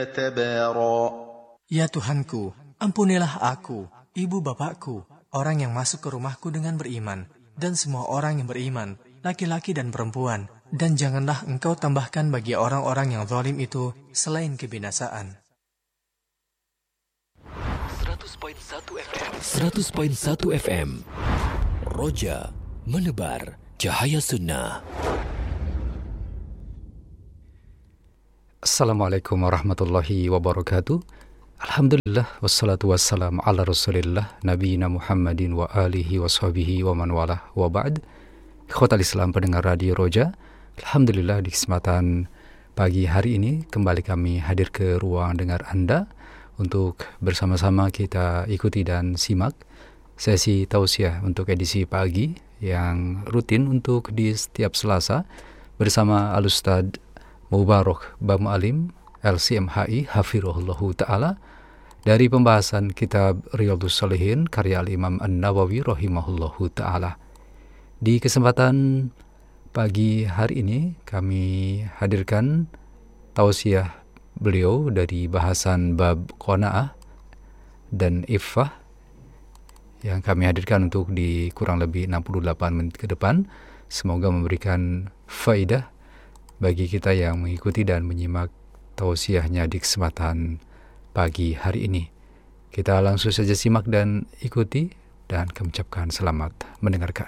تبارا. Ya Tuhanku, ampunilah aku, ibu bapakku, orang yang masuk ke rumahku dengan beriman, dan semua orang yang beriman, laki-laki dan perempuan, dan janganlah engkau tambahkan bagi orang-orang yang zalim itu selain kebinasaan. 100.1 FM Roja menebar cahaya sunnah. Assalamualaikum warahmatullahi wabarakatuh. Alhamdulillah wassalatu wassalamu ala rasulillah nabiyina Muhammadin wa alihi wa sahbihi wa man walah wa ba'd. Ikhwatal Islam pendengar Radio Roja, alhamdulillah di kesempatan pagi hari ini kembali kami hadir ke ruang dengar Anda untuk bersama-sama kita ikuti dan simak sesi tausiah untuk edisi pagi yang rutin untuk di setiap Selasa bersama Al-Ustadz Mubarak Bamu Alim LCMHI Hafirullahu Ta'ala dari pembahasan kitab Riyadhus Shalihin karya Al-Imam An-Nawawi Rahimahullahu Ta'ala. Di kesempatan pagi hari ini kami hadirkan tausiah beliau dari bahasan bab qanaah dan iffah yang kami hadirkan untuk di kurang lebih 68 menit ke depan. Semoga memberikan faidah bagi kita yang mengikuti dan menyimak tausiahnya di kesempatan pagi hari ini. Kita langsung saja simak dan ikuti dan kami ucapkan selamat mendengarkan.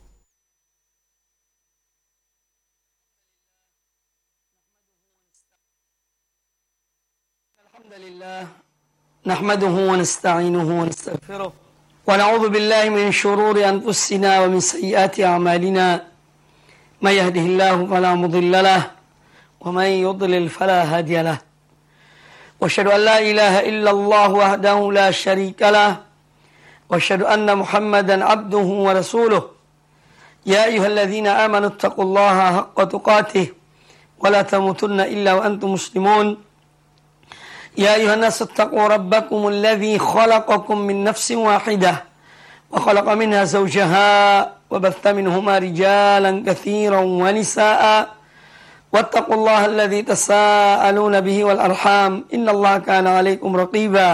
Alhamdulillah nahmaduhu wa nasta'inuhu wa nastaghfiruh wa na'udzu billahi min shururi anfusina wa min sayyiati a'malina may yahdihillahu fala mudilla lahu ومن يضلل فلا هادي له واشهد ان لا اله الا الله وحده لا شريك له واشهد ان محمدا عبده ورسوله يا ايها الذين امنوا اتقوا الله حق تقاته ولا تموتن الا وانتم مسلمون يا ايها الناس اتقوا ربكم الذي خلقكم من نفس واحده وخلق منها زوجها وبث منهما رجالا كثيرا ونساء واتقوا الله الذي تساءلون به والأرحام إن الله كان عليكم رقيبا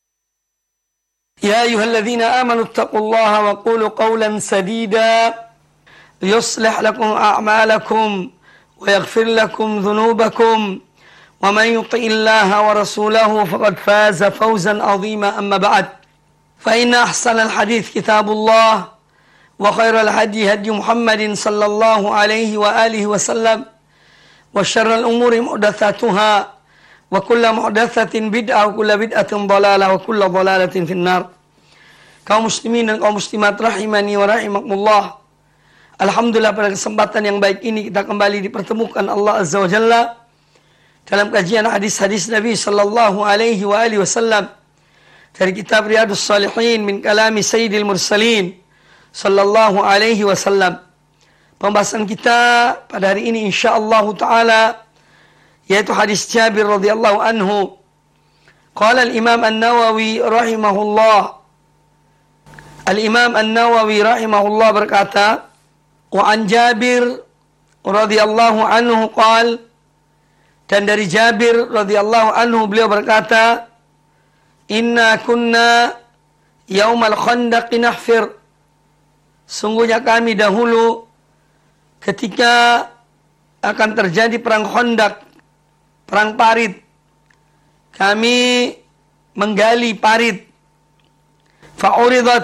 يا أيها الذين آمنوا اتقوا الله وقولوا قولا سديدا يصلح لكم أعمالكم ويغفر لكم ذنوبكم ومن يطع الله ورسوله فقد فاز فوزا عظيما أما بعد فإن أحسن الحديث كتاب الله وخير الهدي هدي محمد صلى الله عليه وآله وسلم وشر الأمور محدثاتها وكل محدثة بدعة وكل بدعة ضلالة وكل ضلالة في النار. Kaum muslimin dan kaum muslimat rahimani wa rahimakumullah. Alhamdulillah pada kesempatan yang baik ini kita kembali dipertemukan Allah Azza wa Jalla dalam kajian hadis-hadis Nabi sallallahu alaihi wa alihi wasallam dari kitab Riyadhus Shalihin min kalami Sayyidil Mursalin sallallahu alaihi wasallam. Pembahasan kita pada hari ini insyaallah taala yaitu hadis Jabir radhiyallahu anhu. Qala al-Imam An-Nawawi rahimahullah. Al-Imam An-Nawawi rahimahullah berkata, wa an Jabir radhiyallahu anhu qala, dan dari Jabir radhiyallahu anhu beliau berkata, inna kunna yaumal khandaq nahfir. Sungguhnya kami dahulu ketika akan terjadi perang Khandaq, perang parit, kami menggali parit. Fa'uridat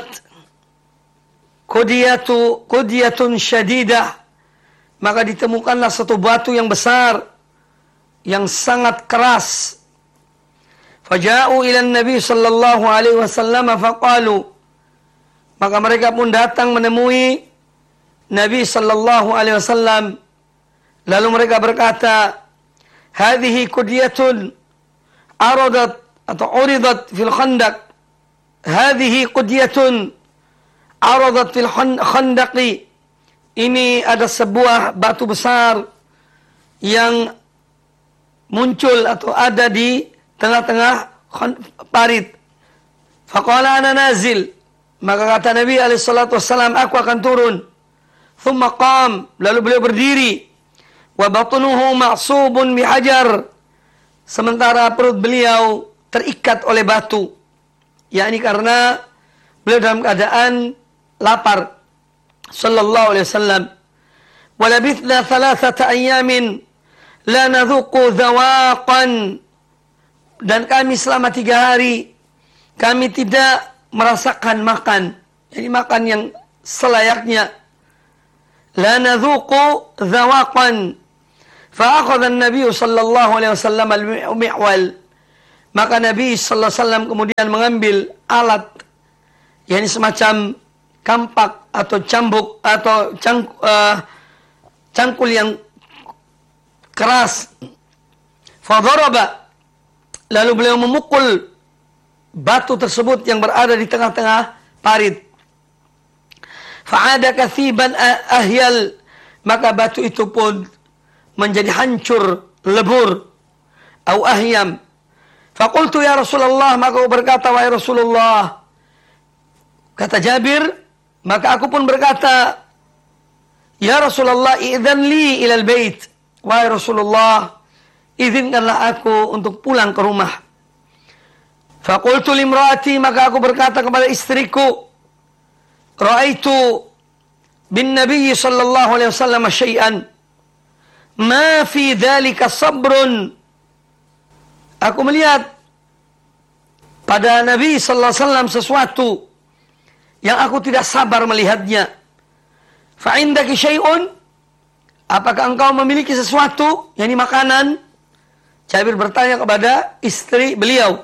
qudiyatun syadidah, maka ditemukanlah satu batu yang besar, yang sangat keras. Faja'u ila Nabi sallallahu alaihi wasallam faqalu, maka mereka pun datang menemui Nabi sallallahu alaihi wasallam, lalu mereka berkata, hadhihi qudiyatun aradat atau uridat fil khandaq, hadhihi qudiyatun aradat fil khandaqi, ini ada sebuah batu besar yang muncul atau ada di tengah-tengah parit. Faqala ana nazil, maka kata Nabi alaihi salatu wasallam, aku akan turun. Thumma qam, lalu beliau berdiri. Wa batnuhu ma'subun bihajar, sementara perut beliau terikat oleh batu. Yakni karena beliau dalam keadaan lapar. Sallallahu alaihi wasallam. Walabithna 3 ayamin la nadhuqu dhawaqan. Dan kami selama 3 hari kami tidak merasakan makan. Jadi makan yang selayaknya. La nadhuqu dhawaqan. Fa'akhadha an-nabiy sallallahu alaihi wasallam al-mi'wal. Maka Nabi sallallahu alaihi wasallam kemudian mengambil alat, yakni semacam kampak atau cambuk atau cangkul yang keras. Fadaraba, lalu beliau memukul batu tersebut yang berada di tengah-tengah parit. Fa'ada kathiban ahyal, maka batu itu pun menjadi hancur, lebur. Au ahyam. Faqultu ya Rasulullah, maka aku berkata, wahai Rasulullah. Kata Jabir, maka aku pun berkata, ya Rasulullah, idzan li ilal bait. Wahai Rasulullah, izinkanlah aku untuk pulang ke rumah. Faqultu limraati, maka aku berkata kepada istriku, ra'aitu bin Nabi sallallahu alaihi wasallam syai'an ma fi dzalika sabrun. Aku melihat pada Nabi sallallahu alaihi wasallam sesuatu yang aku tidak sabar melihatnya. Fa indaki syai'un, apakah engkau memiliki sesuatu, yakni makanan? Jabir bertanya kepada istri beliau.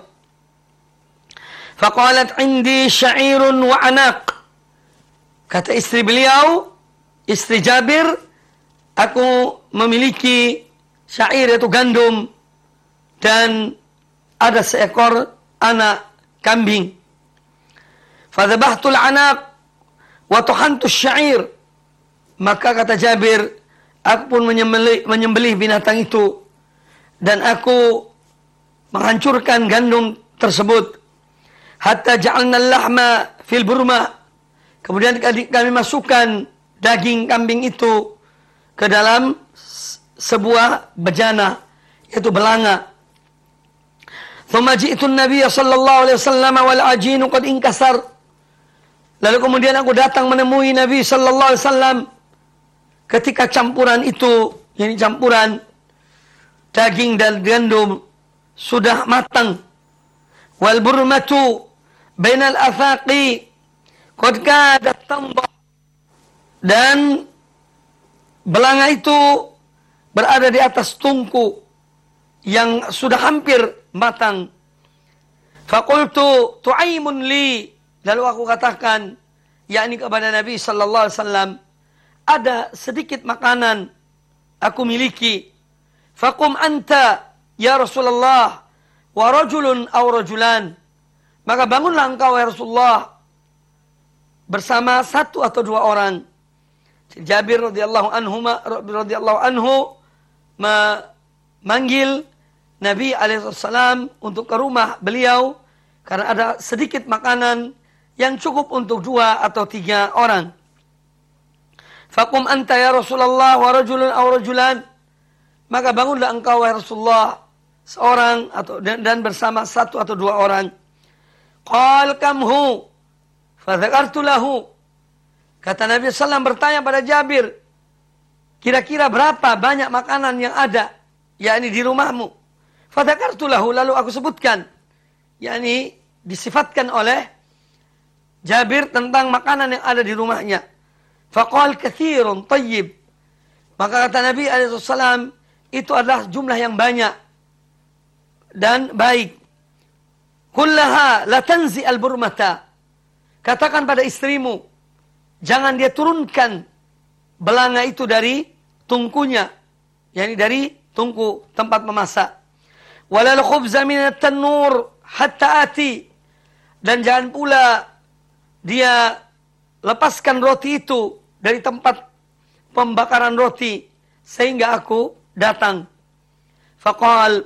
Faqalat indi sya'irun wa anaq. Kata istri beliau, istri Jabir, aku memiliki syair, yaitu gandum, dan ada seekor anak kambing. Fadhabahtul anaq wa tuhantu syair. Maka kata Jabir, aku pun menyembelih binatang itu dan aku menghancurkan gandum tersebut. Hatta ja'alna al-lahma fil burma. Kemudian kami masukkan daging kambing itu ke dalam sebuah bejana, yaitu belanga. Thumma ji'tu an-nabiy sallallahu alaihi wasallam wal ajinu qad inkasar. Lalu kemudian aku datang menemui Nabi sallallahu alaihi wasallam ketika campuran itu, yakni campuran daging dan gandum sudah matang. Wal burmatu bainal athaqi qad kadat tambah. Dan belanga itu berada di atas tungku yang sudah hampir matang. Faqultu tu'aimun li. Lalu aku katakan, yakni kepada Nabi sallallahu alaihi wasallam, ada sedikit makanan aku miliki. Faqum anta ya Rasulullah wa rajulun aw rajulan. Maka bangunlah engkau ya Rasulullah bersama 1 atau 2 orang. Jabir radhiyallahu anhu memanggil Nabi alaihissalam untuk ke rumah beliau karena ada sedikit makanan yang cukup untuk 2 atau 3 orang. Faqum anta ya Rasulullah wa rajulun aw rajulan. Maka bangunlah engkau ya Rasulullah, seorang atau dan bersama 1 atau 2 orang. Qal kamhu fadzakartu lahu. Kata Nabi SAW bertanya pada Jabir, kira-kira berapa banyak makanan yang ada, yakni di rumahmu? Fadzakartu lahu, lalu aku sebutkan, yakni disifatkan oleh Jabir tentang makanan yang ada di rumahnya. Faqal katsirun tayyib. Maka kata Nabi SAW, itu adalah jumlah yang banyak dan baik. Kullaha la tanzi al-burmata. Katakan pada istrimu, jangan dia turunkan belanga itu dari tungkunya, yakni dari tungku tempat memasak. Walal khubza min at-tannur hatta ati. Dan jangan pula dia lepaskan roti itu dari tempat pembakaran roti sehingga aku datang. Faqal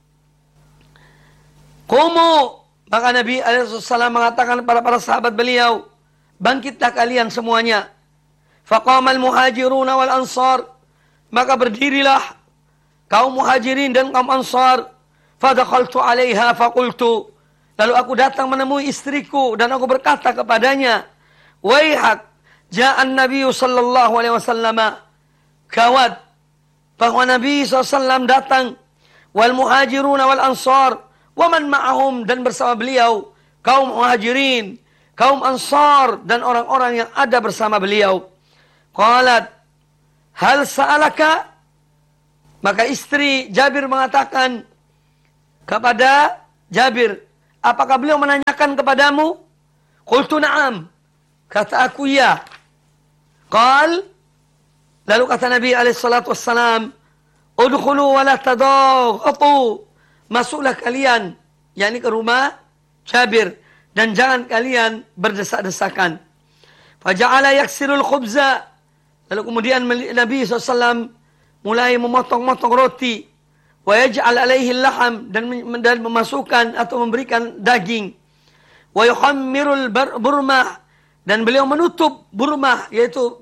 qumu. Maka Nabi SAW mengatakan kepada para sahabat beliau, bangkitlah kalian semuanya. Faqamal muhajiruna wal ansar. Maka berdirilah kaum muhajirin dan kaum ansar. Fadakhaltu 'alaiha faqultu. Lalu aku datang menemui istriku dan aku berkata kepadanya, "Waihak, ja'an Nabi sallallahu alaihi wasallam." Gawat, bahwa Nabi SAW datang, wal muhajirun wal ansar, wa man ma'ahum, dan bersama beliau kaum muhajirin, kaum ansar, dan orang-orang yang ada bersama beliau. Qalat, hal sa'alaka? Maka istri Jabir mengatakan kepada Jabir, apakah beliau menanyakan kepadamu? Qultu na'am. Kata aku ya. Qal, lalu kata Nabi SAW, udkhulu wa la tadaghatu. Masuklah kalian, yakni ke rumah Jabir, dan jangan kalian berdesak-desakan. Faja'ala yaksirul khubza. Lalu kemudian Nabi SAW mulai memotong-motong roti. Wa yaj'al alaihi laham, dan memasukkan atau memberikan daging. Wa yuhammirul burmah, dan beliau menutup burmah, yaitu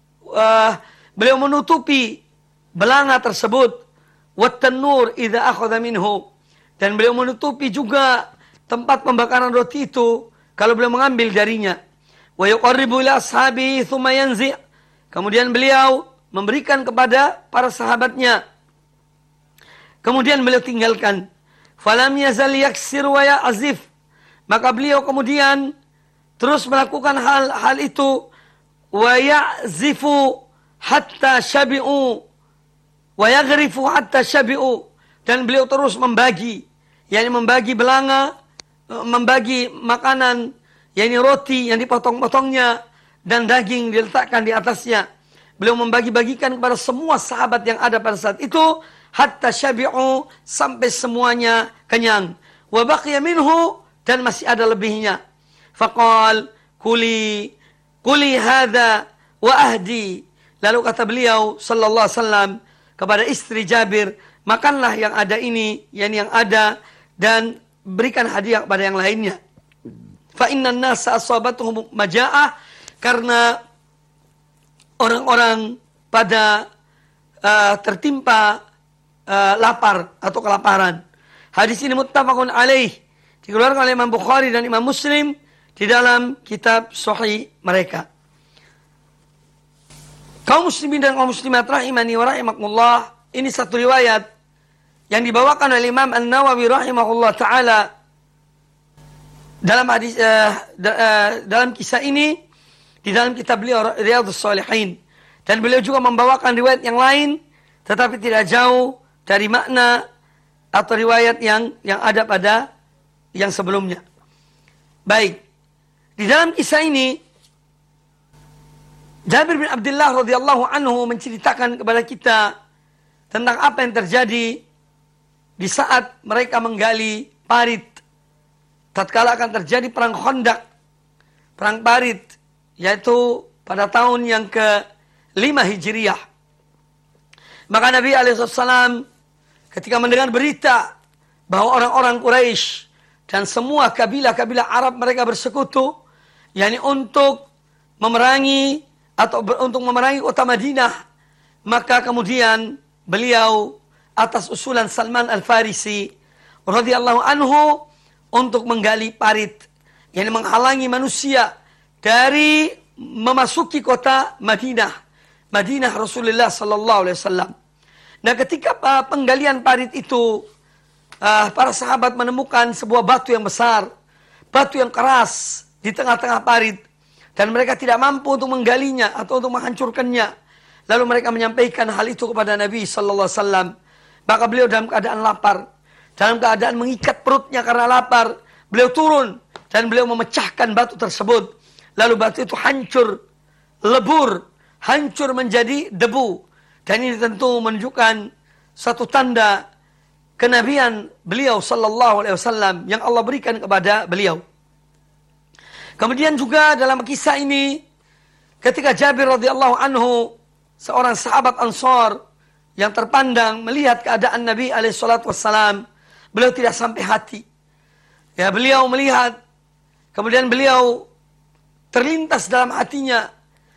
beliau menutupi belanga tersebut. Wat-tanur idza akhadha minhu, dan beliau menutupi juga tempat pembakaran roti itu kalau beliau mengambil darinya. Wa yuqarribu ila ashabi thumma yanzi', kemudian beliau memberikan kepada para sahabatnya, kemudian beliau tinggalkan. Falam yazal yaksir wa ya'zif, maka beliau kemudian terus melakukan hal itu. Wa ya'zifu hatta syabi'u wa yaghrifu hatta syabi'u, dan beliau terus membagi, yakni membagi belanga, membagi makanan, yakni roti yang dipotong-potongnya dan daging diletakkan di atasnya. Beliau membagi-bagikan kepada semua sahabat yang ada pada saat itu, hatta syabi'u, sampai semuanya kenyang. Wa baqiya minhu, dan masih ada lebihnya. Faqal, kuli hadha wa ahdi. Lalu kata beliau sallallahu alaihi wasallam kepada istri Jabir, makanlah yang ada ini, yang ada, dan berikan hadiah kepada yang lainnya. Fa innan nasa asabatuhum maja'ah, karena orang-orang pada tertimpa lapar atau kelaparan. Hadis ini muttafaqun alaih, dikeluarkan oleh Imam Bukhari dan Imam Muslim di dalam kitab sahih mereka. Kaum muslimin dan kaum muslimat rahimani wa rahimakumullah, ini satu riwayat yang dibawakan oleh Imam An-Nawawi rahimahullah taala dalam hadis dalam kisah ini di dalam kitab beliau Riyadhus Shalihin, dan beliau juga membawakan riwayat yang lain tetapi tidak jauh dari makna atau riwayat yang ada pada yang sebelumnya. Baik, di dalam kisah ini Jabir bin Abdullah radhiyallahu anhu menceritakan kepada kita tentang apa yang terjadi di saat mereka menggali parit tatkala akan terjadi perang Khandaq, perang parit, yaitu pada tahun yang ke-5 Hijriah. Maka Nabi alaihissalam ketika mendengar berita bahwa orang-orang Quraisy dan semua kabilah-kabilah Arab mereka bersekutu, yakni untuk memerangi kota Madinah, maka kemudian beliau atas usulan Salman Al-Farisi radhiyallahu anhu untuk menggali parit, yakni menghalangi manusia dari memasuki kota Madinah Rasulullah sallallahu alaihi wasallam. Nah, ketika penggalian parit itu, para sahabat menemukan sebuah batu yang besar, batu yang keras di tengah-tengah parit, dan mereka tidak mampu untuk menggalinya atau untuk menghancurkannya. Lalu mereka menyampaikan hal itu kepada Nabi sallallahu alaihi wasallam. Maka beliau dalam keadaan lapar, dalam keadaan mengikat perutnya karena lapar, beliau turun dan beliau memecahkan batu tersebut. Lalu batu itu hancur, lebur, hancur menjadi debu. Dan ini tentu menunjukkan satu tanda kenabian beliau sallallahu alaihi wasallam yang Allah berikan kepada beliau. Kemudian juga dalam kisah ini, ketika Jabir radhiyallahu anhu, seorang sahabat Ansar yang terpandang melihat keadaan Nabi alaihissalam, beliau tidak sampai hati. Ya, beliau melihat, kemudian beliau terlintas dalam hatinya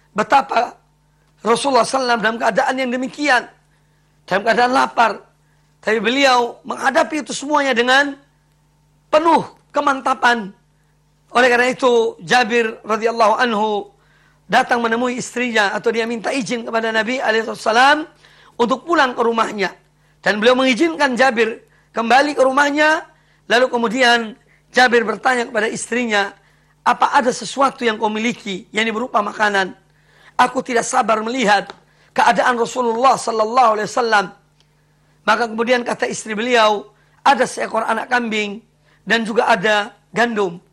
betapa Rasulullah SAW dalam keadaan yang demikian, dalam keadaan lapar, Tapi beliau menghadapi itu semuanya dengan penuh kemantapan. Oleh karena itu Jabir radhiyallahu anhu datang menemui istrinya, atau dia minta izin kepada Nabi alaihissalam untuk pulang ke rumahnya. Dan beliau mengizinkan Jabir kembali ke rumahnya. Lalu kemudian Jabir bertanya kepada istrinya, apa ada sesuatu yang kau miliki yang berupa makanan? Aku tidak sabar melihat keadaan Rasulullah sallallahu alaihi wasallam. Maka kemudian kata istri beliau, ada seekor anak kambing dan juga ada gandum.